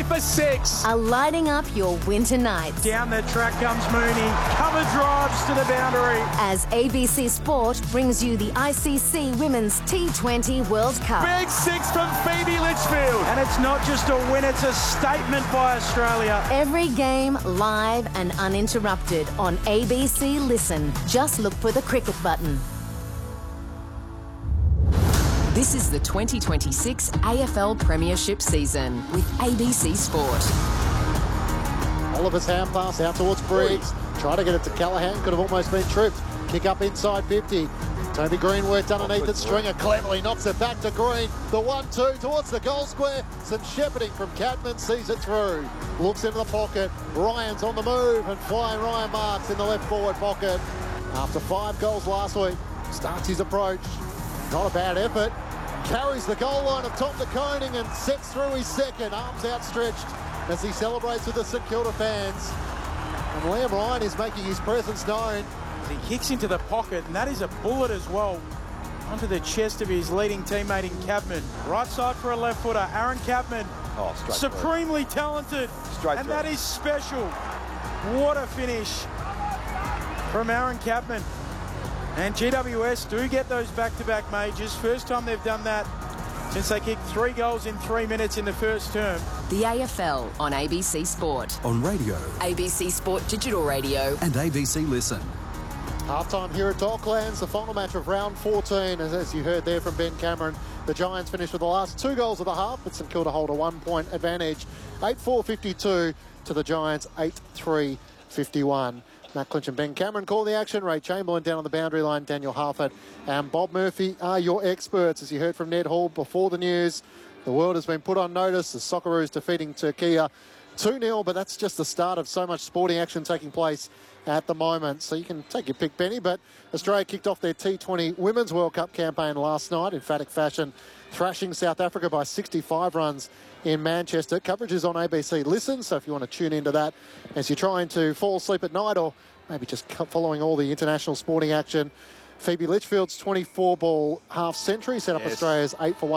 away for 6. are lighting up your winter nights. Down the track comes Mooney. Cover drives to the boundary. As ABC Sport brings you the ICC Women's T20 World Cup. Big 6 from Phoebe Litchfield. And it's not just a win, it's a statement by Australia. Every game live and uninterrupted on ABC Listen. Just look for the cricket button. This is the 2026 AFL Premiership season with ABC Sport. Oliver's hand pass out towards Briggs. Try to get it to Callaghan. Could have almost been tripped. Kick up inside 50. Toby Green worked underneath it. Stringer cleverly knocks it back to Green. The 1-2 towards the goal square. Some shepherding from Cadman, sees it through. Looks into the pocket. Ryan's on the move, and flying Ryan Marks in the left forward pocket. After 5 goals last week, starts his approach. Not a bad effort. Carries the goal line of Tom de Koning and sets through his second. Arms outstretched as he celebrates with the St Kilda fans. And Liam Ryan is making his presence known. He kicks into the pocket, and that is a bullet as well onto the chest of his leading teammate in Cabman. Right side for a left footer, Aaron Cabman. Oh, straight supremely talented. Straight and through. That is special. What a finish from Aaron Cabman. And GWS do get those back-to-back majors. First time they've done that since they kicked 3 goals in 3 minutes in the first term. The AFL on ABC Sport. On radio ABC Sport Digital Radio. and ABC Listen. Half-time here at Docklands, the final match of round 14. As you heard there from Ben Cameron, the Giants finished with the last 2 goals of the half, but St Kilda hold a 1-point advantage. 8-4-52 to the Giants, 8-3-51. Matt Clinch and Ben Cameron call the action. Ray Chamberlain down on the boundary line. Daniel Harford and Bob Murphy are your experts. As you heard from Ned Hall before the news, the world has been put on notice. The Socceroos defeating Turkey 2-0, but that's just the start of so much sporting action taking place at the moment. So you can take your pick, Benny, but Australia kicked off their T20 Women's World Cup campaign last night in emphatic fashion, thrashing South Africa by 65 runs in Manchester. Coverage is on ABC Listen, so if you want to tune into that as you're trying to fall asleep at night or maybe just following all the international sporting action. Phoebe Litchfield's 24-ball half-century set up Australia's 8 for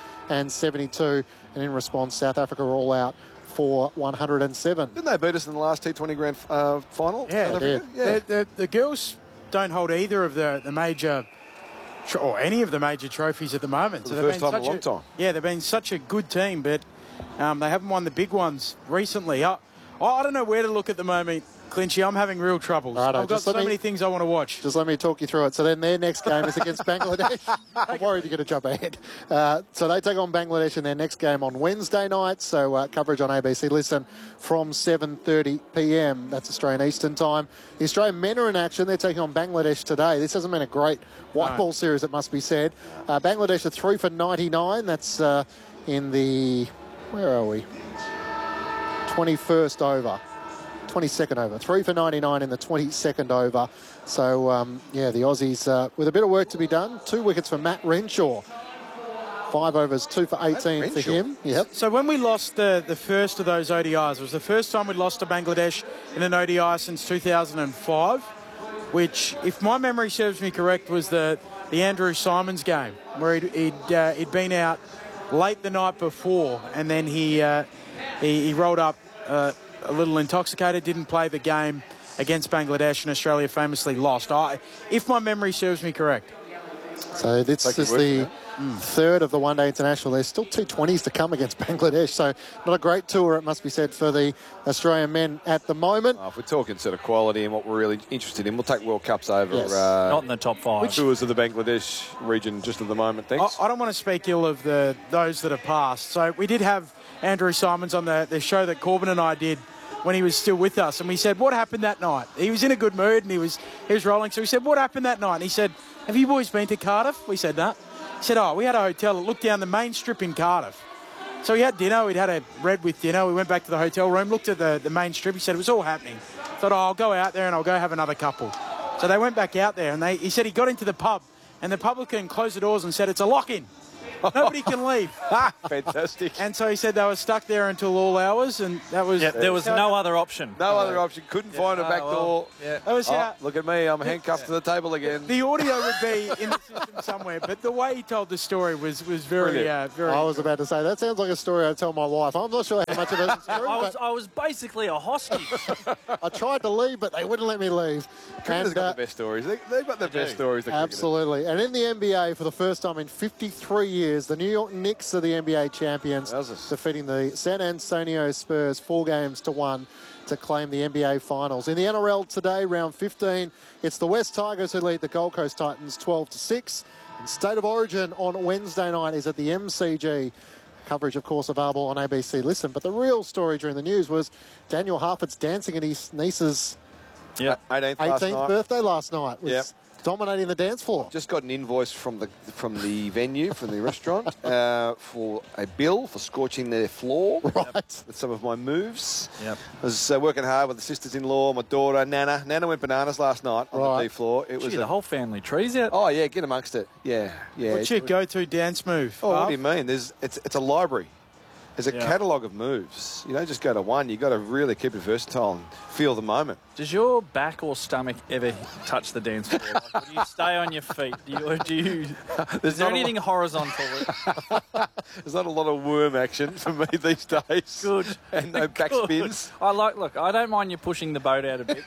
172, and in response, South Africa were all out for 107. Didn't they beat us in the last T20 grand final? Yeah, they did. Yeah. The girls don't hold either of the major or any of the major trophies at the moment. For the first time in a long time. Yeah, they've been such a good team, but they haven't won the big ones recently. I don't know where to look at the moment, Clinchy. I'm having real troubles. Righto, I've got so many things I want to watch. Just let me talk you through it. So then their next game is against Bangladesh. I'm worried you're going to jump ahead. So they take on Bangladesh in their next game on Wednesday night. So coverage on ABC Listen from 7:30 p.m. That's Australian Eastern Time. The Australian men are in action. They're taking on Bangladesh today. This hasn't been a great white ball series, it must be said. Bangladesh are 3 for 99. That's in the, where are we? 21st over. 22nd over. 3 for 99 in the 22nd over. So, the Aussies with a bit of work to be done. 2 wickets for Matt Renshaw. 5 overs, 2 for 18 for him. Yep. So when we lost the first of those ODIs, it was the first time we'd lost to Bangladesh in an ODI since 2005, which, if my memory serves me correct, was the Andrew Simons game, where he'd been out late the night before, and then he rolled up a little intoxicated, didn't play the game against Bangladesh, and Australia famously lost. If my memory serves me correct. So this is the third of the one-day international. There's still 220s to come against Bangladesh, so not a great tour, it must be said, for the Australian men at the moment. If we're talking sort of quality and what we're really interested in, we'll take World Cups over not in the top 5. tours of the Bangladesh region just at the moment, thanks. I don't want to speak ill of those that have passed. So we did have Andrew Simons on the show that Corbin and I did when he was still with us, and we said, what happened that night? He was in a good mood, and he was rolling, so we said, what happened that night? And he said, have you boys been to Cardiff? We said, no. He said, we had a hotel that looked down the main strip in Cardiff. So we had dinner, we'd had a red with dinner, we went back to the hotel room, looked at the main strip, he said, it was all happening. Thought, I'll go out there and I'll go have another couple. So they went back out there, and he said he got into the pub, and the publican closed the doors and said, it's a lock-in. Nobody can leave. Fantastic. And so he said they were stuck there until all hours, and that was... Yeah, there was no other option. No other option. Couldn't find a back door. Yeah. That was how... Look at me. I'm handcuffed to the table again. The audio would be in the system somewhere, but the way he told the story was very... very. I was about to say, that sounds like a story I'd tell my wife. I'm not sure too much of a screw. I was basically a hostage. I tried to leave, but they wouldn't let me leave. Cricketers got the best stories. They've got the best stories. Absolutely. And in the NBA, for the first time in 53 years, the New York Knicks are the NBA champions, defeating the San Antonio Spurs 4-1 to claim the NBA Finals. In the NRL today, round 15, it's the West Tigers who lead the Gold Coast Titans 12-6. And State of Origin on Wednesday night is at the MCG. Coverage, of course, available on ABC Listen. But the real story during the news was Daniel Harford's dancing at his niece's 18th birthday last night. Was dominating the dance floor. Just got an invoice from the venue, from the restaurant, for a bill for scorching their floor with some of my moves. Yep. I was working hard with the sisters-in-law, my daughter, Nana. Nana went bananas last night on the D floor. It was the whole family tree's out. Oh, yeah, get amongst it. Yeah. What's your go-to dance move? Oh, what do you mean? It's a library. There's a catalogue of moves. You don't just go to one. You've got to really keep it versatile and feel the moment. Does your back or stomach ever touch the dance floor? Like, do you stay on your feet? Is there anything horizontal? There's not a lot of worm action for me these days. Good. And no back spins. Look, I don't mind you pushing the boat out a bit.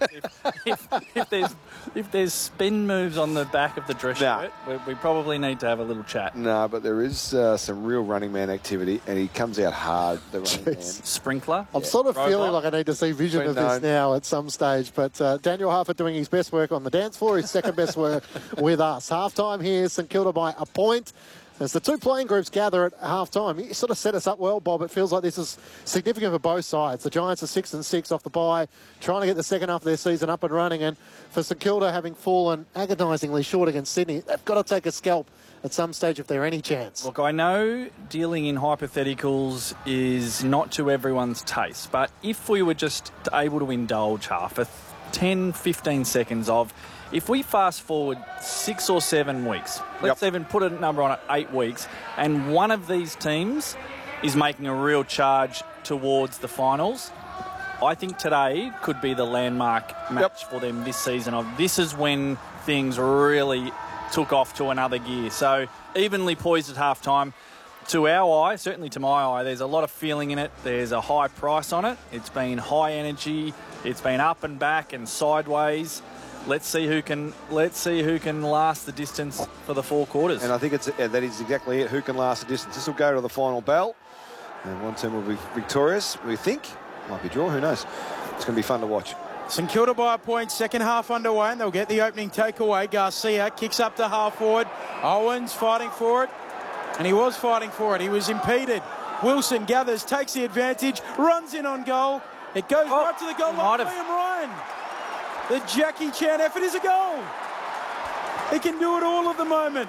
If there's spin moves on the back of the dress shirt, we probably need to have a little chat. No, but there is some real running man activity, and he comes out hard, the running man. Sprinkler. I'm sort of feeling like I need to see vision of this now at some stage. But Daniel Harford doing his best work on the dance floor, his second best work with us. Half-time here, St Kilda by a point. As the two playing groups gather at half-time, you sort of set us up well, Bob. It feels like this is significant for both sides. The Giants are 6-6 off the bye, trying to get the second half of their season up and running. And for St Kilda, having fallen agonisingly short against Sydney, they've got to take a scalp at some stage if they're any chance. Look, I know dealing in hypotheticals is not to everyone's taste, but if we were just able to indulge for 10, 15 seconds of, if we fast forward 6 or 7 weeks, let's even put a number on it, 8 weeks, and one of these teams is making a real charge towards the finals, I think today could be the landmark match for them this season. This is when things really took off to another gear. So evenly poised at half-time. To our eye, certainly to my eye, there's a lot of feeling in it. There's a high price on it. It's been high energy. It's been up and back and sideways. Let's see who can last the distance for the 4 quarters. And I think that is exactly it. Who can last the distance? This will go to the final bell. And one team will be victorious, we think. Might be draw, who knows? It's going to be fun to watch. St Kilda by a point, second half underway, and they'll get the opening takeaway. Garcia kicks up to half forward. Owens fighting for it, and he was fighting for it. He was impeded. Wilson gathers, takes the advantage, runs in on goal. It goes right to the goal line. Liam Ryan. The Jackie Chan effort is a goal. He can do it all at the moment.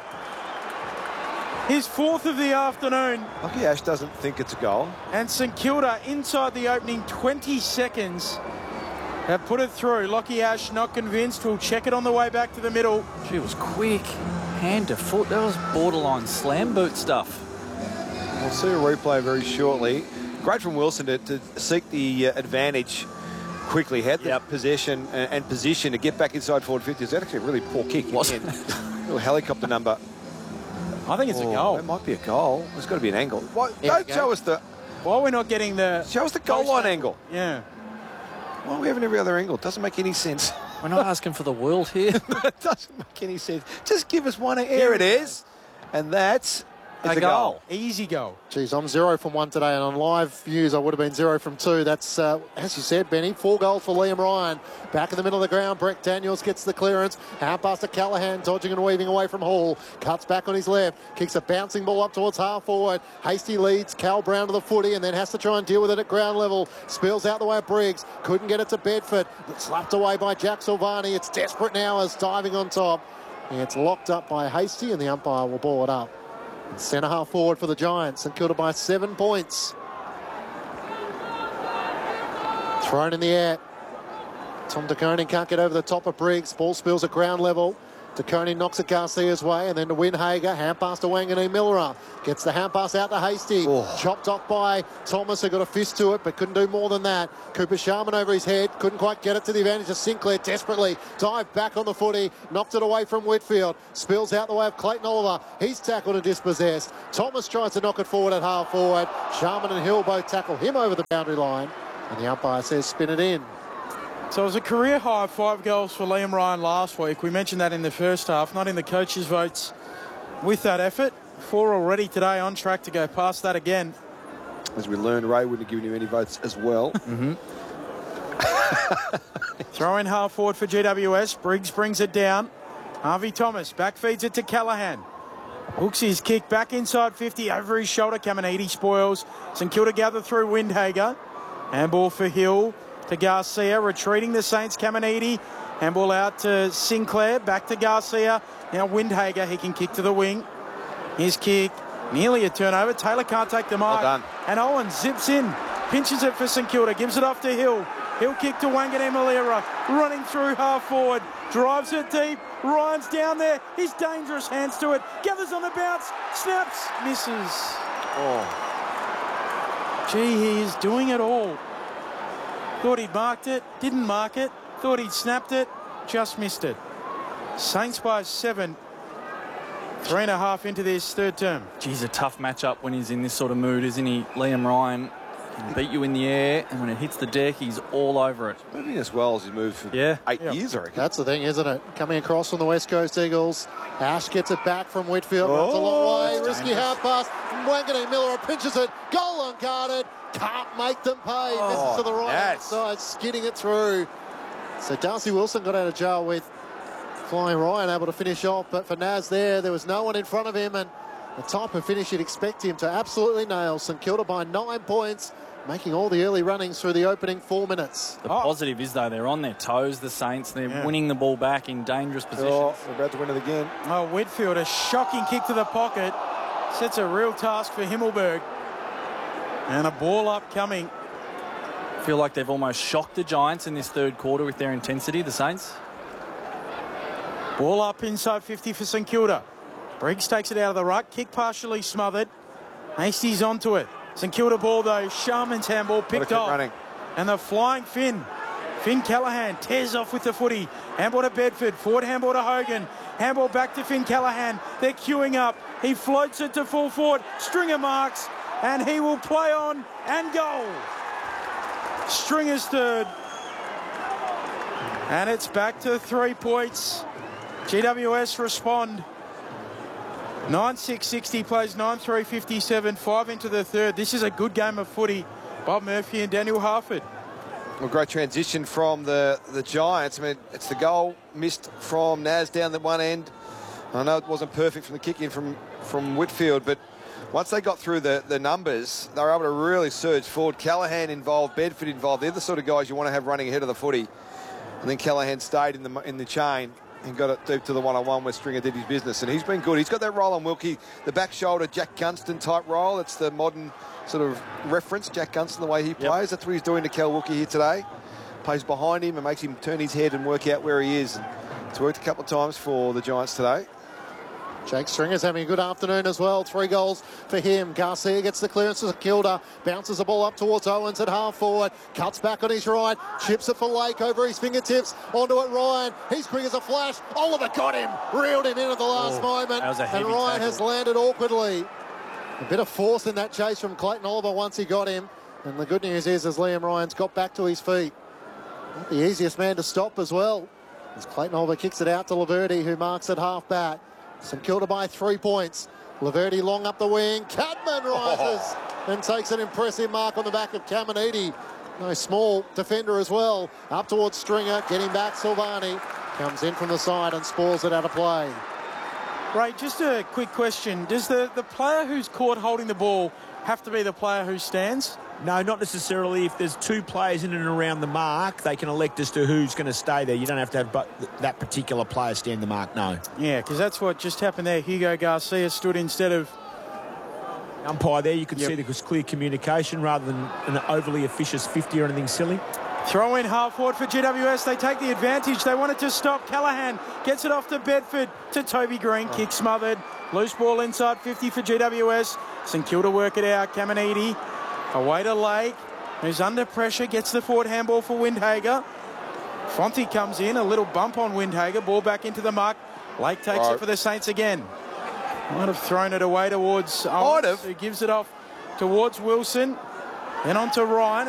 His 4th of the afternoon. Lucky Ash doesn't think it's a goal. And St Kilda inside the opening 20 seconds have put it through. Lockie Ash not convinced. We'll check it on the way back to the middle. She was quick. Hand to foot. That was borderline slam boot stuff. We'll see a replay very shortly. Great from Wilson to seek the advantage quickly. Had the possession and position to get back inside forward 50. It's actually a really poor kick. Little helicopter number. I think it's a goal. It might be a goal. There's got to be an angle. Don't show us the... Why are we not getting the... Show us the goal line angle. Yeah. Why are we having every other angle? It doesn't make any sense. We're not asking for the world here. It doesn't make any sense. Just give us one. Here it is. And that's a goal. Easy goal. Geez, I'm 0 from 1 today, and on live views I would have been 0 from 2. That's, as you said, Benny, 4 goals for Liam Ryan. Back in the middle of the ground, Brett Daniels gets the clearance. Out past to Callaghan, dodging and weaving away from Hall. Cuts back on his left, kicks a bouncing ball up towards half forward. Hasty leads Cal Brown to the footy and then has to try and deal with it at ground level. Spills out the way of Briggs. Couldn't get it to Bedford. Slapped away by Jack Silvani. It's desperate now as diving on top. And it's locked up by Hasty, and the umpire will ball it up. Centre half forward for the Giants. St Kilda by 7 points. Thrown in the air. Tom De Koning can't get over the top of Briggs. Ball spills at ground level. De Koning knocks it Garcia's way, and then to Windhager. Hand pass to Wanganeen Millera. Gets the hand pass out to Hasty. Chopped off by Thomas, who got a fist to it, but couldn't do more than that. Cooper Sharman over his head. Couldn't quite get it to the advantage of Sinclair. Desperately dived back on the footy. Knocked it away from Whitfield. Spills out the way of Clayton Oliver. He's tackled and dispossessed. Thomas tries to knock it forward at half forward. Sharman and Hill both tackle him over the boundary line. And the umpire says spin it in. So it was a career high 5 goals for Liam Ryan last week. We mentioned that in the first half, not in the coaches' votes with that effort. 4 already today, on track to go past that again. As we learned, Ray wouldn't have given him any votes as well. Throw in half forward for GWS. Briggs brings it down. Harvey Thomas back feeds it to Callaghan. Hooks his kick back inside 50 over his shoulder. Caminiti spoils. St Kilda gather through Windhager. Handball for Hill to Garcia, retreating the Saints. Caminiti. Handball out to Sinclair, back to Garcia. Now Windhager, he can kick to the wing. His kick, nearly a turnover. Taylor can't take the mark. Well done. And Owen zips in, pinches it for St Kilda, gives it off to Hill. Hill kick to Wanganeen Millera, running through half forward, drives it deep. Ryan's down there, he's dangerous, hands to it, gathers on the bounce, snaps, misses. Gee, he is doing it all. Thought he'd marked it, didn't mark it. Thought he'd snapped it, just missed it. Saints by 7. 3.5 into this third term. Geez, a tough matchup when he's in this sort of mood, isn't he? Liam Ryan can beat you in the air, and when it hits the deck, he's all over it. Moving as well as he moved for 8 years, I reckon. That's the thing, isn't it? Coming across from the West Coast Eagles. Ash gets it back from Whitfield. Runs a long way. Risky half pass. Wanganeen Millera pinches it. Goal unguarded. Can't make them pay. Misses to the right side, skidding it through. So Darcy Wilson got out of jail with Flying Ryan, able to finish off. But for Naz there was no one in front of him. And the type of finish you'd expect him to absolutely nail. St Kilda by 9 points, making all the early runnings through the opening 4 minutes. The positive is, though, they're on their toes, the Saints. They're winning the ball back in dangerous positions. They're about to win it again. Whitfield, a shocking kick to the pocket. Sets a real task for Himmelberg. And a ball up coming. I feel like they've almost shocked the Giants in this third quarter with their intensity, the Saints. Ball up inside 50 for St Kilda. Briggs takes it out of the ruck. Kick partially smothered. Hastie's onto it. St Kilda ball, though. Sharman's handball picked off. Running. And the flying Finn Callaghan tears off with the footy. Handball to Bedford. Forward handball to Hogan. Handball back to Finn Callaghan. They're queuing up. He floats it to full forward. Stringer marks. And he will play on and goal. Stringer's third. And it's back to 3 points. GWS respond. 9-6-60 plays 9-3-57. 5 into the third. This is a good game of footy. Bob Murphy and Daniel Harford. Well, great transition from the Giants. I mean, it's the goal missed from Naz down the one end. I know it wasn't perfect from the kick in from Whitfield, but once they got through the numbers, they were able to really surge forward. Callaghan involved, Bedford involved. They're the sort of guys you want to have running ahead of the footy. And then Callaghan stayed in the chain and got it deep to the one-on-one where Stringer did his business. And he's been good. He's got that roll on Wilkie, the back shoulder, Jack Gunston type roll. It's the modern sort of reference, Jack Gunston, the way he plays. That's what he's doing to Cal Wilkie here today. Plays behind him and makes him turn his head and work out where he is. It's worked a couple of times for the Giants today. Jake Stringer's having a good afternoon as well. 3 goals for him. Garcia gets the clearance to Kilda. Bounces the ball up towards Owens at half forward. Cuts back on his right. Chips it for Lake over his fingertips. Onto it, Ryan. He's quick as a flash. Oliver got him. Reeled him in at the last moment. That was a heavy and Ryan tackle. has landed awkwardly. A bit of force in that chase from Clayton Oliver once he got him. And the good news is, as Liam Ryan's got back to his feet, not the easiest man to stop as well. As Clayton Oliver kicks it out to Laverty, who marks at half back. St Kilda by 3 points. Laverty long up the wing. Cadman rises and takes an impressive mark on the back of Caminiti. No small defender as well. Up towards Stringer. Getting back Silvani. Comes in from the side and spoils it out of play. Ray, just a quick question. Does the player who's caught holding the ball have to be the player who stands? No, not necessarily. If there's 2 players in and around the mark, they can elect as to who's going to stay there. You don't have to have that particular player stand the mark, no. Yeah, because that's what just happened there. Hugo Garcia stood instead of... Umpire there, you could see there was clear communication rather than an overly officious 50 or anything silly. Throw in half forward for GWS. They take the advantage. They wanted to stop. Callahan gets it off to Bedford to Toby Green. Kick smothered. Loose ball inside 50 for GWS. St Kilda work it out. Caminiti away to Lake, who's under pressure. Gets the forward handball for Windhager. Fonte comes in. A little bump on Windhager. Ball back into the muck. Lake takes it for the Saints again. Might have thrown it away towards Owens, who gives it off towards Wilson. Then on to Ryan.